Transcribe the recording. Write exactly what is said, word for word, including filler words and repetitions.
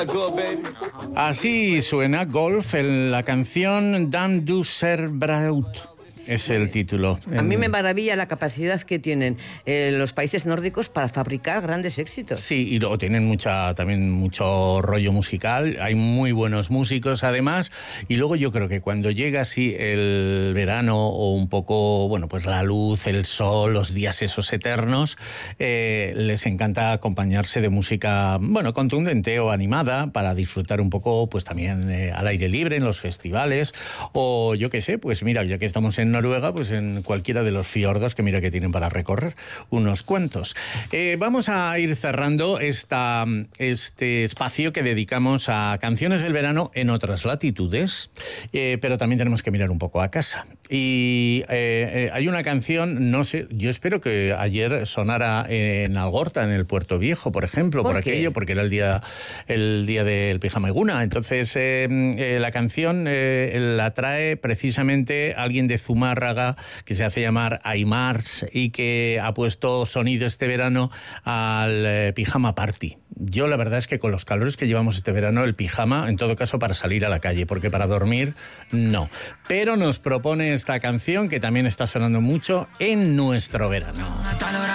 Así suena Golf en la canción Dame du Ser Braut. Es el título. A mí me maravilla la capacidad que tienen eh, los países nórdicos para fabricar grandes éxitos. Sí, y luego tienen mucha, también mucho rollo musical, hay muy buenos músicos además, y luego yo creo que cuando llega así el verano o un poco, bueno, pues la luz, el sol, los días esos eternos, eh, les encanta acompañarse de música, bueno, contundente o animada para disfrutar un poco, pues también eh, al aire libre en los festivales, o yo qué sé, pues mira, ya que estamos en Noruega, pues en cualquiera de los fiordos que mira que tienen para recorrer, unos cuantos. Eh, vamos a ir cerrando esta, este espacio que dedicamos a canciones del verano en otras latitudes, eh, pero también tenemos que mirar un poco a casa. Y eh, eh, hay una canción, no sé, yo espero que ayer sonara en Algorta, en el Puerto Viejo, por ejemplo, ¿Por por qué? aquello, porque era el día, el día del pijama eguna. Entonces, eh, eh, la canción eh, la trae precisamente alguien de Zumárraga, que se hace llamar Aymars y que ha puesto sonido este verano al eh, pijama party. Yo la verdad es que con los calores que llevamos este verano, el pijama, en todo caso, para salir a la calle, porque para dormir, no. Pero nos propone esta canción que también está sonando mucho en nuestro verano.